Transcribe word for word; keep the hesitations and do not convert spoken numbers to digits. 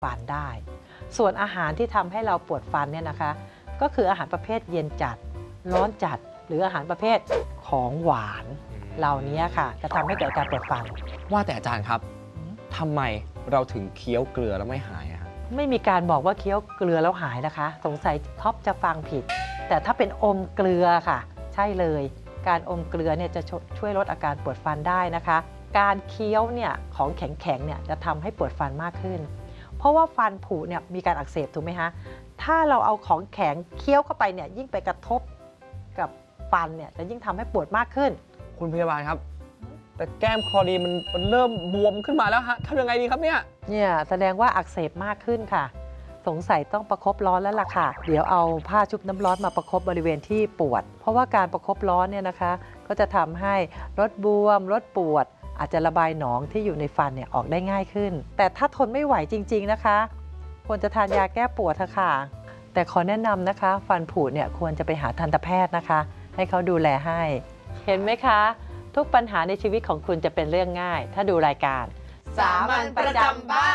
ฟันได้ส่วนอาหารที่ทำให้เราปวดฟันเนี่ยนะคะก็คืออาหารประเภทเย็นจัดร้อนจัดหรืออาหารประเภทของหวานเหล่านี้ค่ะจะทำให้เกิดอาการปวดฟันว่าแต่อาจารย์ครับทำไมเราถึงเคี้ยวเกลือแล้วไม่หายอะไม่มีการบอกว่าเคี้ยวเกลือแล้วหายนะคะสงสัยท็อปจะฟังผิดแต่ถ้าเป็นอมเกลือค่ะใช่เลยการอมเกลือเนี่ยจะช่วยลดอาการปวดฟันได้นะคะการเคี้ยวเนี่ยของแข็งๆเนี่ยจะทำให้ปวดฟันมากขึ้นเพราะว่าฟันผุเนี่ยมีการอักเสบถูกไหมคะถ้าเราเอาของแข็งเคี้ยวเข้าไปเนี่ยยิ่งไปกระทบกับฟันเนี่ยจะยิ่งทำให้ปวดมากขึ้นคุณพยาบาลครับแต่แก้มคลอรีนมันมันเริ่มบวมขึ้นมาแล้วฮะทำยังไงดีครับเนี่ยเนี่ยแสดงว่าอักเสบมากขึ้นค่ะสงสัยต้องประคบร้อนแล้วล่ะค่ะเดี๋ยวเอาผ้าชุบน้ำร้อนมาประคบบริเวณที่ปวดเพราะว่าการประคบร้อนเนี่ยนะคะก็จะทำให้ลดบวมลดปวดอาจจะระบายหนองที่อยู่ในฟันเนี่ยออกได้ง่ายขึ้นแต่ถ้าทนไม่ไหวจริงๆนะคะควรจะทานยาแก้ปวดเถอะค่ะแต่ขอแนะนำนะคะฟันผุเนี่ยควรจะไปหาทันตแพทย์นะคะให้เขาดูแลให้เห็นไหมคะทุกปัญหาในชีวิตของคุณจะเป็นเรื่องง่ายถ้าดูรายการสามัญประจำบ้าน